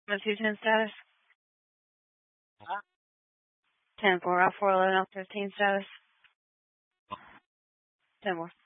What's your 10 status? Huh? 10-4, Route 411, L 15 status. 10-4.